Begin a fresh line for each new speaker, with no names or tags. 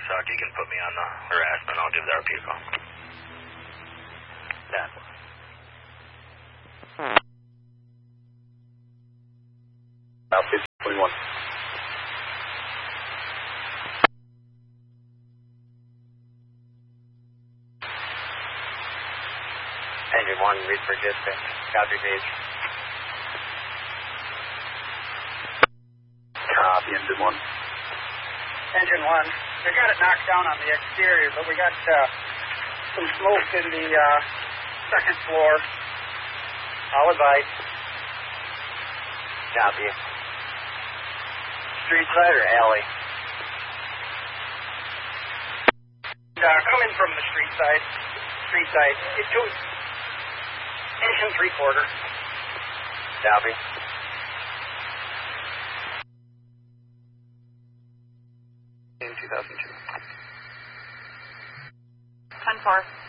Sock, you can put me on the harassment. I'll give the RP a call. That one.
Outfit 21.
Engine 1, read for dispatch. Copy, Gage.
Copy, Engine 1.
Engine 1, we got it knocked down on the exterior, but we got some smoke in the second floor. I'll advise.
Copy. Street side or alley?
Coming from the street side. Street side. Get to inch and 3/4.
Copy.
In 2002.
10-4.